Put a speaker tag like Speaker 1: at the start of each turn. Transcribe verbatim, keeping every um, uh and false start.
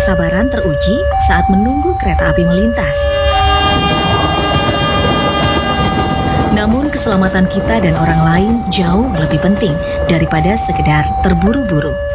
Speaker 1: Kesabaran teruji saat menunggu kereta api melintas. Namun keselamatan kita dan orang lain jauh lebih penting daripada sekedar terburu-buru.